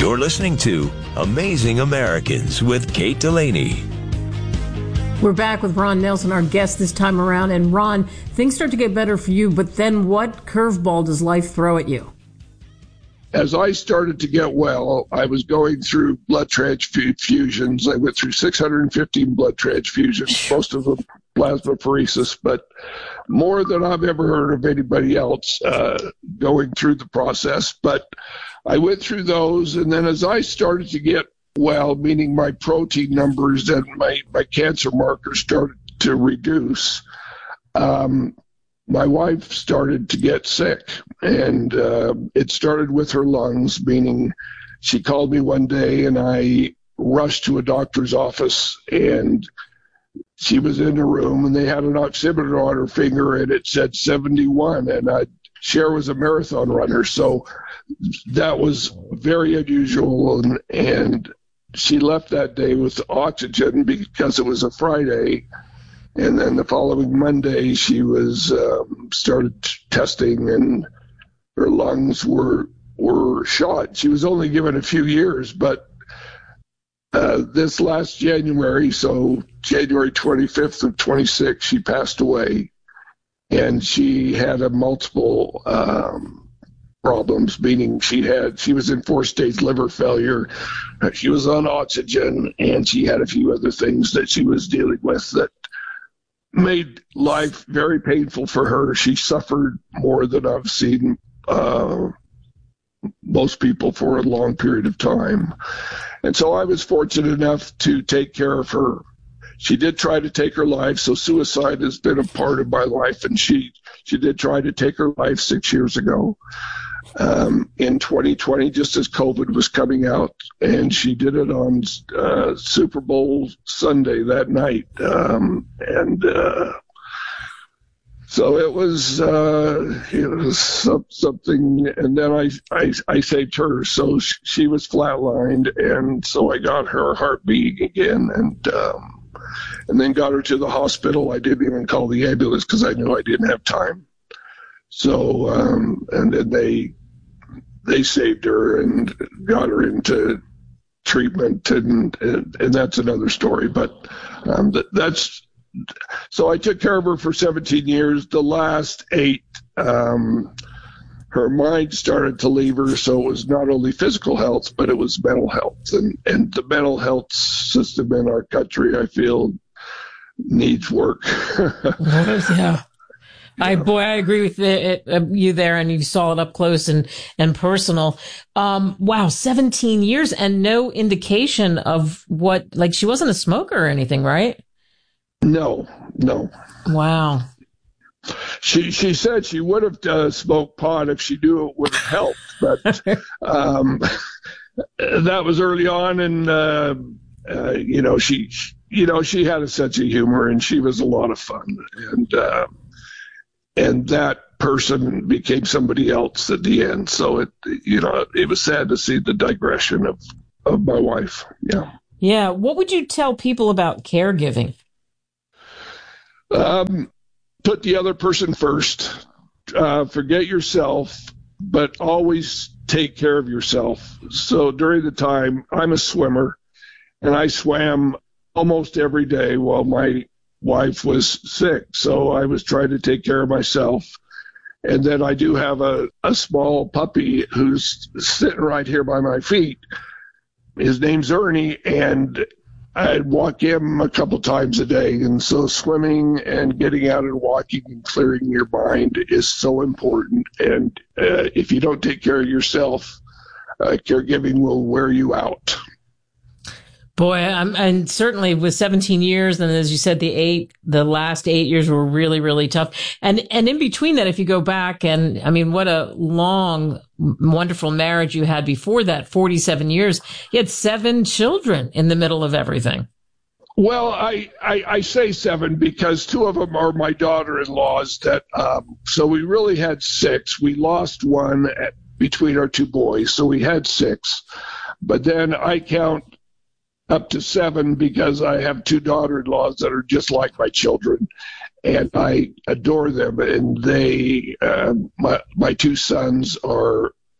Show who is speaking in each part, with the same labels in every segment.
Speaker 1: You're listening to Amazing Americans with Kate Delaney.
Speaker 2: We're back with Ron Nelson, our guest this time around. And Ron, things start to get better for you, but then what curveball does life throw at you?
Speaker 3: As I started to get well, I was going through blood transfusions. I went through 615 blood transfusions, most of them plasmapheresis, but more than I've ever heard of anybody else going through the process. But I went through those, and then as I started to get well, meaning my protein numbers and my cancer markers started to reduce, my wife started to get sick, and it started with her lungs, meaning she called me one day, and I rushed to a doctor's office, and she was in a room, and they had an oximeter on her finger, and it said 71, and Cher was a marathon runner, so that was very unusual, and she left that day with oxygen because it was a Friday. And then the following Monday, she was started testing, and her lungs were shot. She was only given a few years, but this last January, so January 25th of 26, she passed away, and she had multiple problems, meaning she was in 4-stage liver failure, she was on oxygen, and she had a few other things that she was dealing with that made life very painful for her. She suffered more than I've seen most people for a long period of time. And so I was fortunate enough to take care of her. She did try to take her life, so suicide has been a part of my life, and she did try to take her life 6 years ago. In 2020, just as COVID was coming out, and she did it on Super Bowl Sunday that night. So it was something, and then I saved her, so she was flatlined, and so I got her heart beating again, and then got her to the hospital. I didn't even call the ambulance because I knew I didn't have time. So, and then they saved her and got her into treatment, and that's another story. But so I took care of her for 17 years. The last 8, her mind started to leave her, so it was not only physical health, but it was mental health. And the mental health system in our country, I feel, needs work.
Speaker 2: Yeah. I agree with you there, and you saw it up close and personal. Wow, 17 years and no indication of she wasn't a smoker or anything, right?
Speaker 3: No.
Speaker 2: Wow.
Speaker 3: She said she would have smoked pot if she knew it would have helped, but that was early on, and she had a sense of humor, and she was a lot of fun, and that person became somebody else at the end. So it was sad to see the digression of my wife. Yeah.
Speaker 2: Yeah. What would you tell people about caregiving?
Speaker 3: Put the other person first. Forget yourself, but always take care of yourself. So during the time, I'm a swimmer, and I swam almost every day while my wife was sick, so I was trying to take care of myself. And then I do have a small puppy who's sitting right here by my feet. His name's Ernie, and I'd walk him a couple times a day. And so swimming and getting out and walking and clearing your mind is so important. And if you don't take care of yourself, caregiving will wear you out.
Speaker 2: Boy, and certainly with 17 years, and as you said, the last 8 years were really, really tough. And in between that, if you go back, and I mean, what a long, wonderful marriage you had before that, 47 years. You had 7 children in the middle of everything.
Speaker 3: Well, I say 7 because 2 of them are my daughter-in-laws. So we really had 6. We lost 1 between our 2 boys, so we had 6. But then I count up to 7 because I have 2 daughter-in-laws that are just like my children, and I adore them. And they, my 2 sons are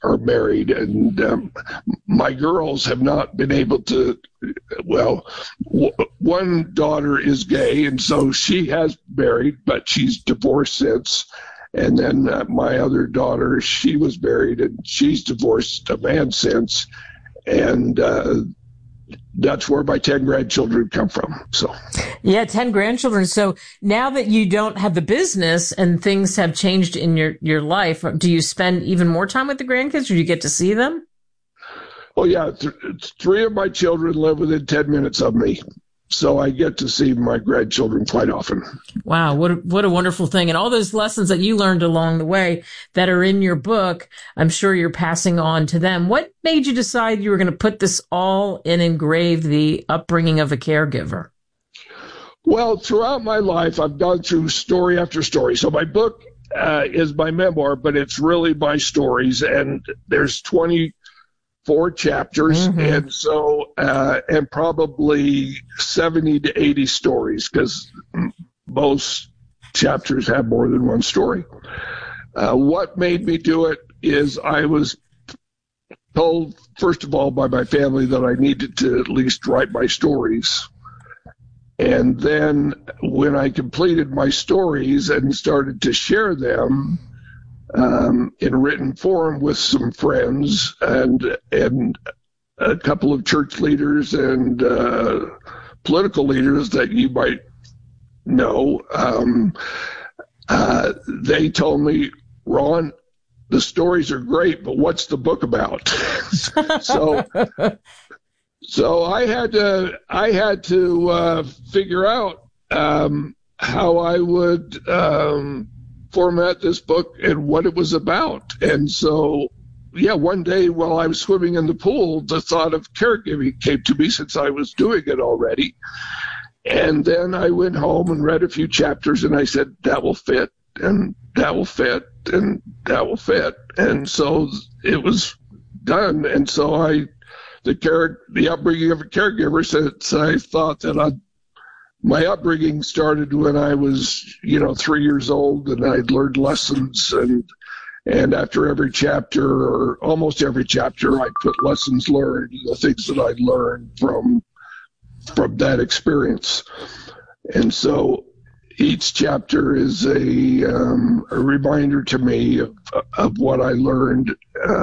Speaker 3: are married, and my girls have not been able to. Well, one daughter is gay, and so she has married, but she's divorced since. And then my other daughter, she was married, and she's divorced a man since. And that's where my 10 grandchildren come from. So,
Speaker 2: yeah, 10 grandchildren. So now that you don't have the business and things have changed in your life, do you spend even more time with the grandkids, or do you get to see them?
Speaker 3: Oh, yeah. 3 of my children live within 10 minutes of me. So I get to see my grandchildren quite often.
Speaker 2: Wow, what a wonderful thing. And all those lessons that you learned along the way that are in your book, I'm sure you're passing on to them. What made you decide you were going to put this all in Engraved, the upbringing of a caregiver?
Speaker 3: Well, throughout my life, I've gone through story after story. So my book is my memoir, but it's really my stories. And there's 24 chapters, and so and probably 70 to 80 stories, because most chapters have more than one story. What made me do it is I was told, first of all, by my family that I needed to at least write my stories. And then when I completed my stories and started to share them in written form with some friends and a couple of church leaders and political leaders that you might know, they told me, Ron, the stories are great, but what's the book about? So I had to figure out how I would format this book and what it was about. And so, yeah, one day while I was swimming in the pool, the thought of caregiving came to me, since I was doing it already. And then I went home and read a few chapters, and I said, that will fit, and that will fit, and that will fit. And so it was done. And so the upbringing of a caregiver, since I thought that my upbringing started when I was, 3 years old, and I'd learned lessons, and after every chapter, or almost every chapter, I put lessons learned, the things that I'd learned from that experience. And so each chapter is a reminder to me of what I learned,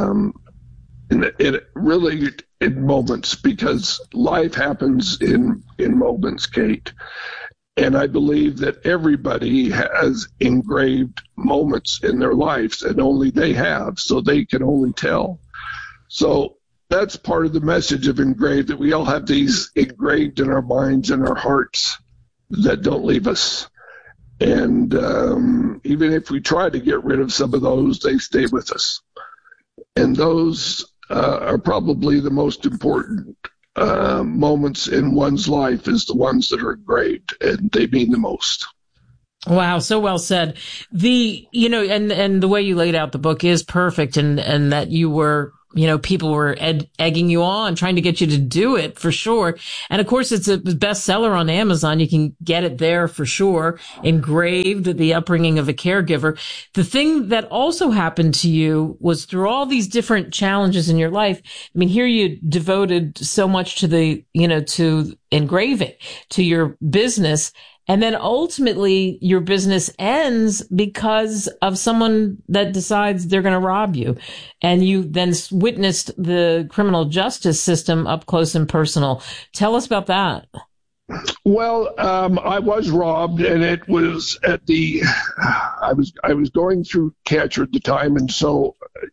Speaker 3: and really in moments, because life happens in moments, Kate. And I believe that everybody has engraved moments in their lives, and only they have, so they can only tell. So that's part of the message of Engraved, that we all have these engraved in our minds and our hearts that don't leave us. And even if we try to get rid of some of those, they stay with us. And those are probably the most important moments in one's life, is the ones that are engraved, and they mean the most.
Speaker 2: Wow, so well said. And the way you laid out the book is perfect, and that you were, people were egging you on, trying to get you to do it, for sure. And of course, it's a bestseller on Amazon. You can get it there for sure. Engraved, the upbringing of a caregiver. The thing that also happened to you was, through all these different challenges in your life, I mean, here you devoted so much to to engraving, to your business. And then ultimately your business ends because of someone that decides they're going to rob you. And you then witnessed the criminal justice system up close and personal. Tell us about that.
Speaker 3: Well, I was robbed, and it was I was going through cancer at the time. And so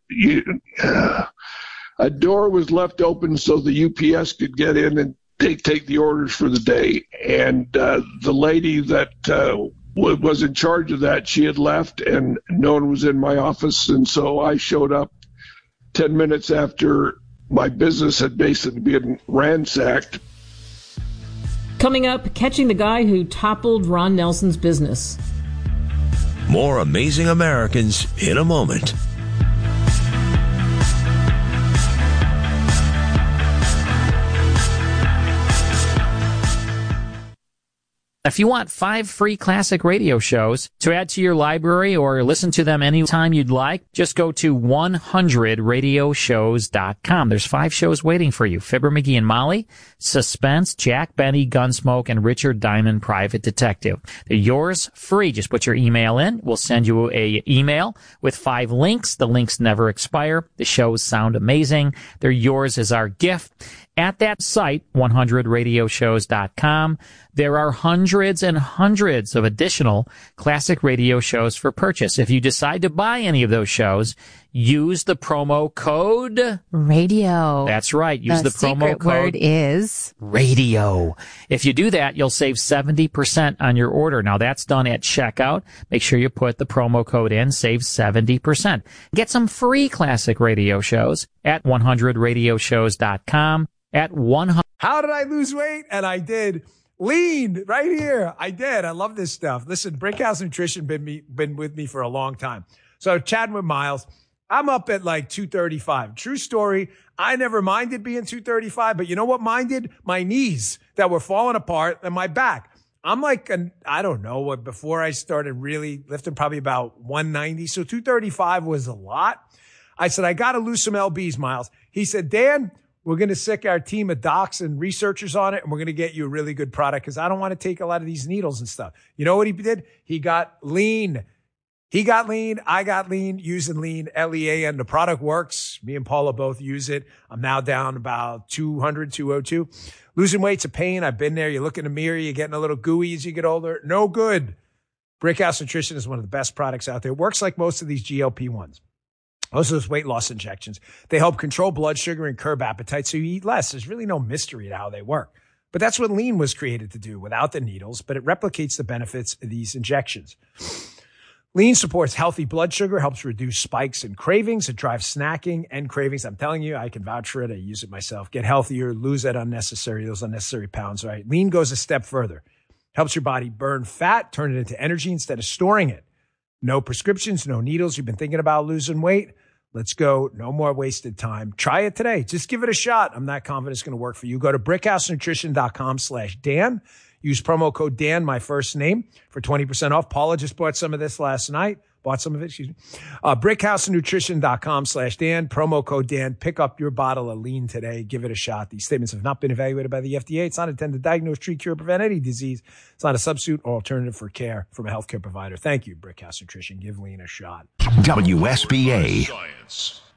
Speaker 3: a door was left open so the UPS could get in and take the orders for the day. And the lady that was in charge of that, she had left, and no one was in my office. And so I showed up 10 minutes after my business had basically been ransacked.
Speaker 2: Coming up, catching the guy who toppled Ron Nelson's business.
Speaker 1: More Amazing Americans in a moment.
Speaker 4: If you want 5 free classic radio shows to add to your library or listen to them anytime you'd like, just go to 100radioshows.com. There's 5 shows waiting for you. Fibber McGee and Molly, Suspense, Jack Benny, Gunsmoke, and Richard Diamond, Private Detective. They're yours free. Just put your email in. We'll send you a email with 5 links. The links never expire. The shows sound amazing. They're yours as our gift. At that site, 100radioshows.com, there are hundreds and hundreds of additional classic radio shows for purchase. If you decide to buy any of those shows, use the promo code
Speaker 5: radio.
Speaker 4: That's right. Use the promo
Speaker 5: secret
Speaker 4: code
Speaker 5: word is
Speaker 4: radio. If you do that, you'll save 70% on your order. Now that's done at checkout. Make sure you put the promo code in, save 70%. Get some free classic radio shows at 100radioshows.com. At 100.
Speaker 6: How did I lose weight? And I did. Lean right here. I did. I love this stuff. Listen, Brickhouse Nutrition been with me for a long time. So chatting with Miles, I'm up at like 235. True story. I never minded being 235, but you know what minded? My knees that were falling apart and my back. I'm like, I don't know, before I started really lifting, probably about 190. So 235 was a lot. I said, I got to lose some LBs, Miles. He said, Dan, we're going to sick our team of docs and researchers on it, and we're going to get you a really good product because I don't want to take a lot of these needles and stuff. You know what he did? He got lean. He got lean. I got lean using lean, LEAN. The product works. Me and Paula both use it. I'm now down about 200, 202. Losing weight's a pain. I've been there. You look in the mirror. You're getting a little gooey as you get older. No good. Brickhouse Nutrition is one of the best products out there. It works like most of these GLP-1s. Most of those weight loss injections, they help control blood sugar and curb appetite so you eat less. There's really no mystery to how they work. But that's what lean was created to do without the needles, but it replicates the benefits of these injections. Lean supports healthy blood sugar, helps reduce spikes and cravings. It drives snacking and cravings. I'm telling you, I can vouch for it. I use it myself. Get healthier, lose those unnecessary pounds, right? Lean goes a step further. Helps your body burn fat, turn it into energy instead of storing it. No prescriptions, no needles. You've been thinking about losing weight? Let's go. No more wasted time. Try it today. Just give it a shot. I'm not confident it's going to work for you. Go to brickhousenutrition.com/Dan. Use promo code Dan, my first name, for 20% off. Paula just bought some of this last night. Brickhousenutrition.com/Dan. Promo code Dan. Pick up your bottle of lean today. Give it a shot. These statements have not been evaluated by the FDA. It's not intended to diagnose, treat, cure, or prevent any disease. It's not a substitute or alternative for care from a healthcare provider. Thank you, Brickhouse Nutrition. Give lean a shot.
Speaker 1: WSBA.
Speaker 7: Science.